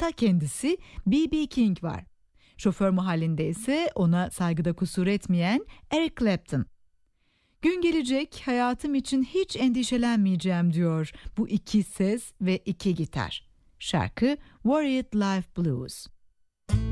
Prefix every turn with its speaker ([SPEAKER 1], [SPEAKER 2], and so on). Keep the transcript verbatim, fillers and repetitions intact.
[SPEAKER 1] ta kendisi B B. King var. Şoför mahallinde ise ona saygıda kusur etmeyen Eric Clapton. Gün gelecek hayatım için hiç endişelenmeyeceğim diyor bu iki ses ve iki gitar. Şarkı Worried Life Blues.